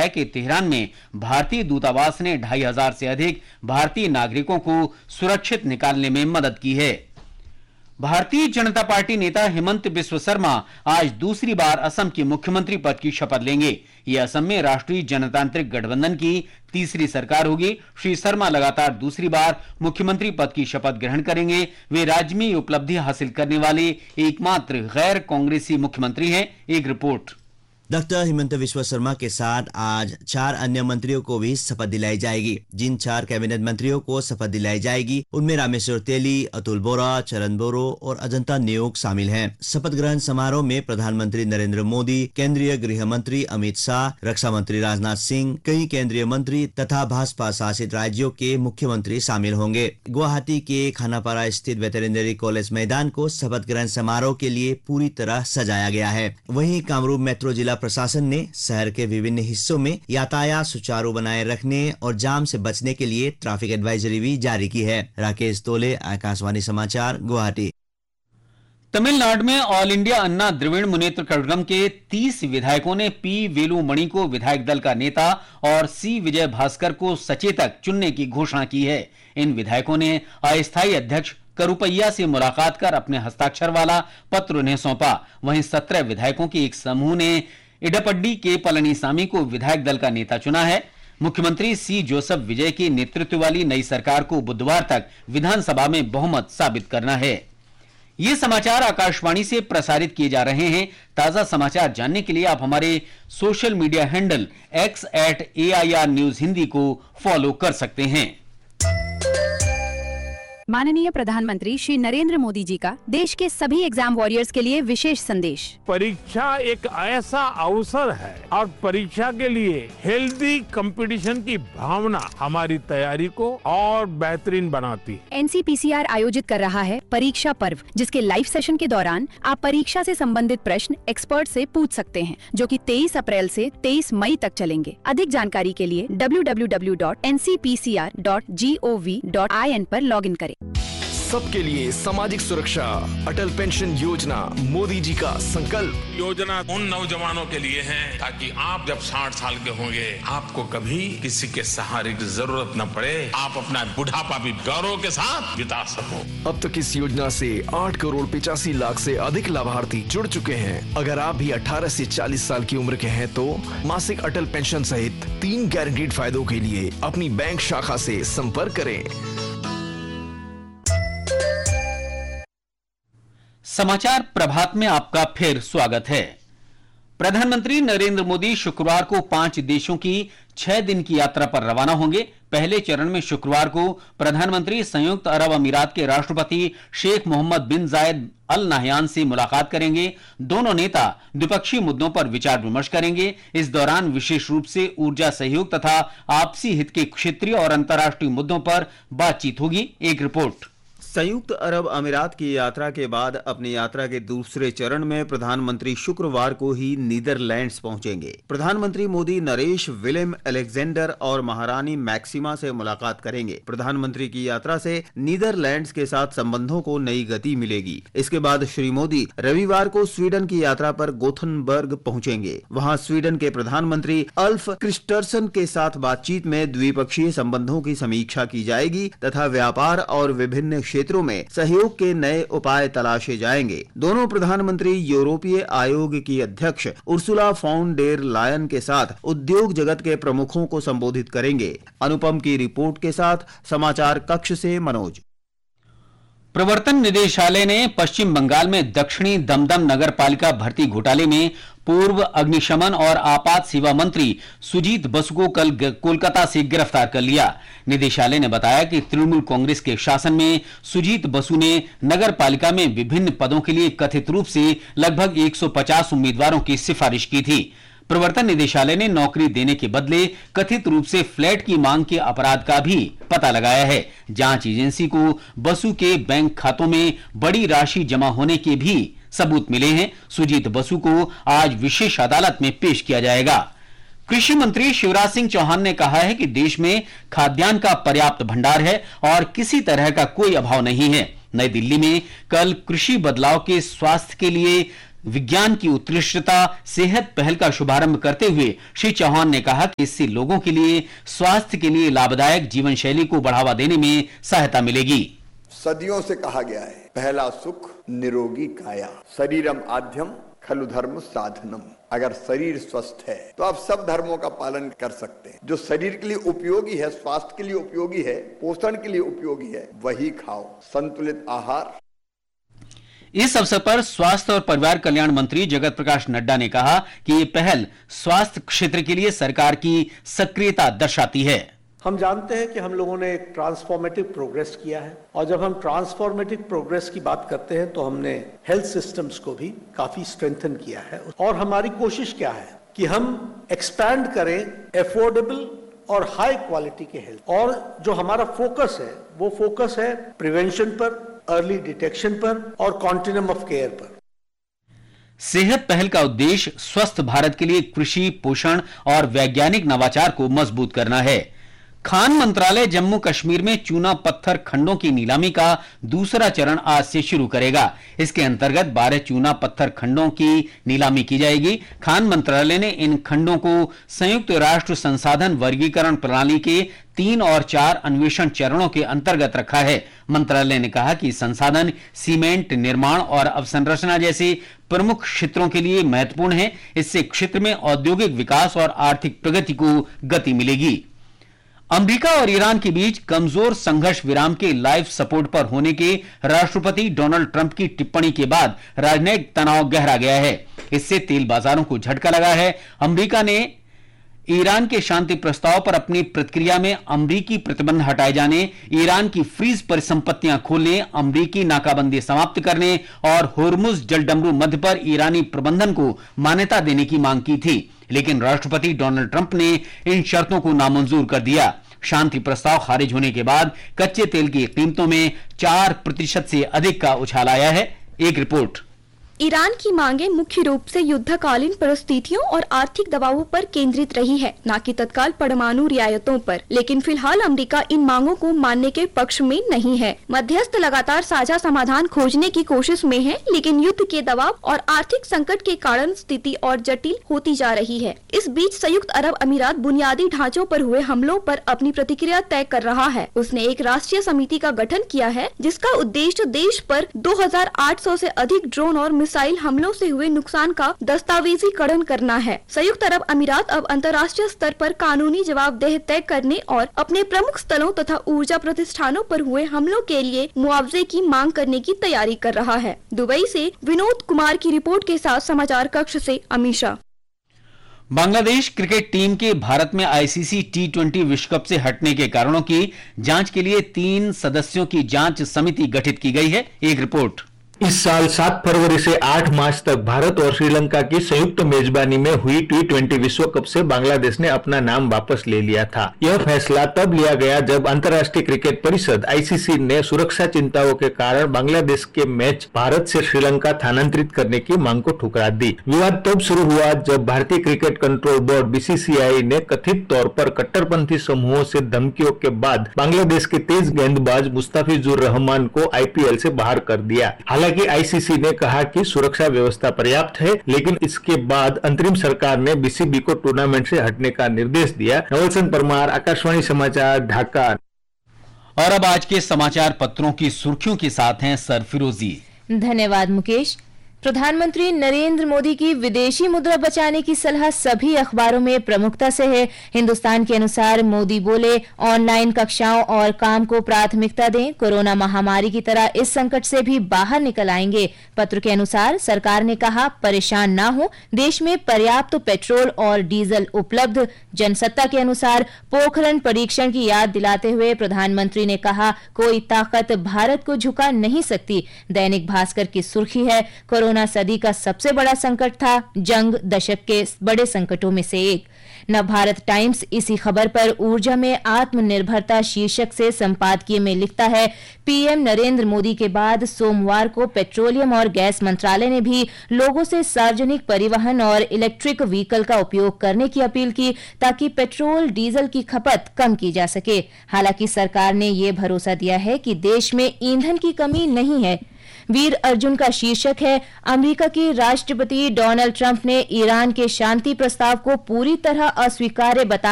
है कि तेहरान में भारतीय दूतावास ने 2500 से अधिक भारतीय नागरिकों को सुरक्षित निकालने में मदद की है। भारतीय जनता पार्टी नेता हेमंत बिस्व शर्मा आज दूसरी बार असम के मुख्यमंत्री पद की शपथ लेंगे। यह असम में राष्ट्रीय जनतांत्रिक गठबंधन की तीसरी सरकार होगी। श्री शर्मा लगातार दूसरी बार मुख्यमंत्री पद की शपथ ग्रहण करेंगे। वे राज्य में उपलब्धि हासिल करने वाले एकमात्र गैर कांग्रेसी मुख्यमंत्री हैं। एक रिपोर्ट। डॉक्टर हेमंत बिस्व शर्मा के साथ आज 4 अन्य मंत्रियों को भी शपथ दिलाई जाएगी। जिन 4 कैबिनेट मंत्रियों को शपथ दिलाई जाएगी उनमें रामेश्वर तेली, अतुल बोरा, चरण बोरो और अजंता नेओग शामिल हैं। शपथ ग्रहण समारोह में प्रधानमंत्री नरेंद्र मोदी, केंद्रीय गृह मंत्री अमित शाह, रक्षा मंत्री राजनाथ सिंह, कई केंद्रीय मंत्री तथा भाजपा शासित राज्यों के मुख्यमंत्री शामिल होंगे। गुवाहाटी के खानापारा स्थित वेटरनरी कॉलेज मैदान को शपथ ग्रहण समारोह के लिए पूरी तरह सजाया गया है। वहीं कामरूप मेट्रो जिला प्रशासन ने शहर के विभिन्न हिस्सों में यातायात सुचारू बनाए रखने और जाम से बचने के लिए ट्रैफिक एडवाइजरी भी जारी की है। राकेश तोले, आकाशवाणी समाचार, गुवाहाटी। तमिलनाडु में ऑल इंडिया अन्ना द्रविड़ मुनेत्र कड़गम के 30 विधायकों ने पी वेलुमणि को विधायक दल का नेता और सी विजय भास्कर को सचेतक चुनने की घोषणा की है। इन विधायकों ने अस्थायी अध्यक्ष करुपैया से मुलाकात कर अपने हस्ताक्षर वाला पत्र उन्हें सौंपा। वहीं 17 विधायकों के एक समूह ने इडपड्डी के पलनीसामी को विधायक दल का नेता चुना है। मुख्यमंत्री सी जोसेफ विजय के नेतृत्व वाली नई सरकार को बुधवार तक विधानसभा में बहुमत साबित करना है। ये समाचार आकाशवाणी से प्रसारित किए जा रहे हैं। ताजा समाचार जानने के लिए आप हमारे social media handle x@AIR news Hindi को फॉलो कर सकते हैं। माननीय प्रधानमंत्री श्री नरेंद्र मोदी जी का देश के सभी एग्जाम वॉरियर्स के लिए विशेष संदेश। परीक्षा एक ऐसा अवसर है और परीक्षा के लिए हेल्दी कंपटीशन की भावना हमारी तैयारी को और बेहतरीन बनाती है। NCPCR आयोजित कर रहा है परीक्षा पर्व, जिसके लाइव सेशन के दौरान आप परीक्षा से संबंधित प्रश्न एक्सपर्ट से पूछ सकते हैं, जो कि 23 अप्रैल से 23 मई तक चलेंगे। अधिक जानकारी के लिए www.ncpcr.gov.in पर लॉगिन करें। सबके लिए सामाजिक सुरक्षा, अटल पेंशन योजना मोदी जी का संकल्प। योजना उन नौजवानों के लिए है ताकि आप जब 60 साल के होंगे आपको कभी किसी के सहारे की जरूरत न पड़े। आप अपना बुढ़ापा भी गौरव के साथ बिता सको। अब तक इस योजना से 8 करोड़ 85 लाख से अधिक लाभार्थी जुड़ चुके हैं। अगर आप भी 18 से 40 साल की उम्र के हैं तो मासिक अटल पेंशन सहित 3 गारंटीड फायदों के लिए अपनी बैंक शाखा से संपर्क करें। समाचार प्रभात में आपका फिर स्वागत है। प्रधानमंत्री नरेंद्र मोदी शुक्रवार को 5 देशों की 6 दिन की यात्रा पर रवाना होंगे। पहले चरण में शुक्रवार को प्रधानमंत्री संयुक्त अरब अमीरात के राष्ट्रपति शेख मोहम्मद बिन जायद अल नाहयान से मुलाकात करेंगे। दोनों नेता द्विपक्षीय मुद्दों पर विचार विमर्श करेंगे। इस दौरान विशेष रूप से ऊर्जा सहयोग तथा आपसी हित के क्षेत्रीय और अंतर्राष्ट्रीय मुद्दों पर बातचीत होगी। एक रिपोर्ट। संयुक्त अरब अमीरात की यात्रा के बाद अपनी यात्रा के दूसरे चरण में प्रधानमंत्री शुक्रवार को ही नीदरलैंड्स पहुंचेंगे। प्रधानमंत्री मोदी नरेश विलियम अलेक्जेंडर और महारानी मैक्सिमा से मुलाकात करेंगे। प्रधानमंत्री की यात्रा से नीदरलैंड्स के साथ संबंधों को नई गति मिलेगी। इसके बाद श्री मोदी रविवार को स्वीडन की यात्रा पर गोथनबर्ग पहुंचेंगे। वहां स्वीडन के प्रधानमंत्री अल्फ क्रिस्टर्सन के साथ बातचीत में द्विपक्षीय संबंधों की समीक्षा की जाएगी तथा व्यापार और विभिन्न क्षेत्रों में सहयोग के नए उपाय तलाशे जाएंगे। दोनों प्रधानमंत्री यूरोपीय आयोग की अध्यक्ष उर्सुला फॉन डेर लायन के साथ उद्योग जगत के प्रमुखों को संबोधित करेंगे। अनुपम की रिपोर्ट के साथ समाचार कक्ष से मनोज। प्रवर्तन निदेशालय ने पश्चिम बंगाल में दक्षिणी दमदम नगर पालिका भर्ती घोटाले में पूर्व अग्निशमन और आपात सेवा मंत्री सुजीत बसु को कल कोलकाता से गिरफ्तार कर लिया। निदेशालय ने बताया कि तृणमूल कांग्रेस के शासन में सुजीत बसु ने नगर पालिका में विभिन्न पदों के लिए कथित रूप से लगभग 150 उम्मीदवारों की सिफारिश की थी। प्रवर्तन निदेशालय ने नौकरी देने के बदले कथित रूप से फ्लैट की मांग के अपराध का भी पता लगाया है। जांच एजेंसी को बसु के बैंक खातों में बड़ी राशि जमा होने के भी सबूत मिले हैं। सुजीत बसु को आज विशेष अदालत में पेश किया जाएगा। कृषि मंत्री शिवराज सिंह चौहान ने कहा है कि देश में खाद्यान्न का पर्याप्त भंडार है और किसी तरह का कोई अभाव नहीं है। नई दिल्ली में कल कृषि बदलाव के स्वास्थ्य के लिए विज्ञान की उत्कृष्टता सेहत पहल का शुभारंभ करते हुए श्री चौहान ने कहा कि इससे लोगों के लिए स्वास्थ्य के लिए लाभदायक जीवन शैली को बढ़ावा देने में सहायता मिलेगी। सदियों से कहा गया है, पहला सुख निरोगी काया, शरीरम आद्यम खलु धर्म साधनम। अगर शरीर स्वस्थ है तो आप सब धर्मों का पालन कर सकते हैं। जो शरीर के लिए उपयोगी है, स्वास्थ्य के लिए उपयोगी है, पोषण के लिए उपयोगी है, वही खाओ। संतुलित आहार। इस अवसर पर स्वास्थ्य और परिवार कल्याण मंत्री जगत प्रकाश नड्डा ने कहा कि ये पहल स्वास्थ्य क्षेत्र के लिए सरकार की सक्रियता दर्शाती है। हम जानते हैं कि हम लोगों ने एक ट्रांसफॉर्मेटिव प्रोग्रेस किया है, और जब हम ट्रांसफॉर्मेटिव प्रोग्रेस की बात करते हैं तो हमने हेल्थ सिस्टम्स को भी काफी स्ट्रेंथन किया है। और हमारी कोशिश क्या है कि हम एक्सपैंड करें एफोर्डेबल और हाई क्वालिटी के हेल्थ, और जो हमारा फोकस है वो फोकस है प्रिवेंशन पर, अर्ली डिटेक्शन पर और कॉन्टिन्यूम ऑफ केयर पर। सेहत पहल का उद्देश्य स्वस्थ भारत के लिए कृषि, पोषण और वैज्ञानिक नवाचार को मजबूत करना है। खान मंत्रालय जम्मू कश्मीर में चूना पत्थर खंडों की नीलामी का दूसरा चरण आज से शुरू करेगा। इसके अंतर्गत 12 चूना पत्थर खंडों की नीलामी की जाएगी। खान मंत्रालय ने इन खंडों को संयुक्त राष्ट्र संसाधन वर्गीकरण प्रणाली के 3 और 4 अन्वेषण चरणों के अंतर्गत रखा है। मंत्रालय ने कहा कि संसाधन सीमेंट निर्माण और अवसंरचना जैसे प्रमुख क्षेत्रों के लिए महत्वपूर्ण है। इससे क्षेत्र में औद्योगिक विकास और आर्थिक प्रगति को गति मिलेगी। अमेरिका और ईरान के बीच कमजोर संघर्ष विराम के लाइफ सपोर्ट पर होने के राष्ट्रपति डोनाल्ड ट्रंप की टिप्पणी के बाद राजनयिक तनाव गहरा गया है। इससे तेल बाजारों को झटका लगा है। अमेरिका ने ईरान के शांति प्रस्ताव पर अपनी प्रतिक्रिया में अमेरिकी प्रतिबंध हटाए जाने, ईरान की फ्रीज परिसंपत्तियां खोलने, अमेरिकी नाकाबंदी समाप्त करने और होर्मुज जलडमरू मध्य पर ईरानी प्रबंधन को मान्यता देने की मांग की थी, लेकिन राष्ट्रपति डोनाल्ड ट्रंप ने इन शर्तों को नामंजूर कर दिया। शांति प्रस्ताव खारिज होने के बाद कच्चे तेल की कीमतों में 4% से अधिक का उछाल आया है। एक रिपोर्ट। ईरान की मांगे मुख्य रूप से युद्धकालीन परिस्थितियों और आर्थिक दबावों पर केंद्रित रही है, न कि तत्काल परमाणु रियायतों पर। लेकिन फिलहाल अमेरिका इन मांगों को मानने के पक्ष में नहीं है। मध्यस्थ लगातार साझा समाधान खोजने की कोशिश में है, लेकिन युद्ध के दबाव और आर्थिक संकट के कारण स्थिति और जटिल होती जा रही है। इस बीच संयुक्त अरब अमीरात बुनियादी ढांचों पर हुए हमलों पर अपनी प्रतिक्रिया तय कर रहा है। उसने एक राष्ट्रीय समिति का गठन किया है, जिसका उद्देश्य देश पर 2800 से अधिक ड्रोन और मिसाइल हमलों से हुए नुकसान का दस्तावेजीकरण करना है। संयुक्त अरब अमीरात अब अंतर्राष्ट्रीय स्तर पर कानूनी जवाबदेही तय करने और अपने प्रमुख स्थलों तथा ऊर्जा प्रतिष्ठानों पर हुए हमलों के लिए मुआवजे की मांग करने की तैयारी कर रहा है। दुबई से विनोद कुमार की रिपोर्ट के साथ समाचार कक्ष से अमीशा। बांग्लादेश क्रिकेट टीम के भारत में आईसीसी T20 विश्व कप से हटने के कारणों की जांच के लिए 3 सदस्यों की जांच समिति गठित की गई है। एक रिपोर्ट। इस साल 7 फरवरी से 8 मार्च तक भारत और श्रीलंका की संयुक्त मेजबानी में हुई T20 विश्व कप से बांग्लादेश ने अपना नाम वापस ले लिया था। यह फैसला तब लिया गया जब अंतर्राष्ट्रीय क्रिकेट परिषद ICC ने सुरक्षा चिंताओं के कारण बांग्लादेश के मैच भारत से श्रीलंका स्थानांतरित करने की मांग को ठुकरा दी। विवाद तब शुरू हुआ जब भारतीय क्रिकेट कंट्रोल बोर्ड BCCI ने कथित तौर पर कट्टरपंथी समूहों से धमकियों के बाद बांग्लादेश के तेज गेंदबाज मुस्तफिजुर रहमान को IPL से बाहर कर दिया। हालांकि ICC ने कहा कि सुरक्षा व्यवस्था पर्याप्त है, लेकिन इसके बाद अंतरिम सरकार ने BCB को टूर्नामेंट से हटने का निर्देश दिया। नवलचंद परमार, आकाशवाणी समाचार, ढाका। और अब आज के समाचार पत्रों की सुर्खियों के साथ हैं सरफिरोजी। धन्यवाद मुकेश। प्रधानमंत्री नरेंद्र मोदी की विदेशी मुद्रा बचाने की सलाह सभी अखबारों में प्रमुखता से है। हिंदुस्तान के अनुसार मोदी बोले, ऑनलाइन कक्षाओं और काम को प्राथमिकता दें, कोरोना महामारी की तरह इस संकट से भी बाहर निकल आएंगे। पत्र के अनुसार सरकार ने कहा, परेशान ना हो, देश में पर्याप्त पेट्रोल और डीजल उपलब्ध। जनसत्ता के अनुसार पोखरण परीक्षण की याद दिलाते हुए प्रधानमंत्री ने कहा, कोई ताकत भारत को झुका नहीं सकती। दैनिक भास्कर की सुर्खी है, कोरोना सदी का सबसे बड़ा संकट था, जंग दशक के बड़े संकटों में से एक। नवभारत टाइम्स इसी खबर पर ऊर्जा में आत्मनिर्भरता शीर्षक से संपादकीय में लिखता है, पीएम नरेंद्र मोदी के बाद सोमवार को पेट्रोलियम और गैस मंत्रालय ने भी लोगों से सार्वजनिक परिवहन और इलेक्ट्रिक व्हीकल का उपयोग करने की अपील की, ताकि पेट्रोल डीजल की खपत कम की जा सके। हालांकि सरकार ने ये भरोसा दिया है कि देश में ईंधन की कमी नहीं है। वीर अर्जुन का शीर्षक है, अमेरिका के राष्ट्रपति डोनाल्ड ट्रंप ने ईरान के शांति प्रस्ताव को पूरी तरह अस्वीकार्य बताया।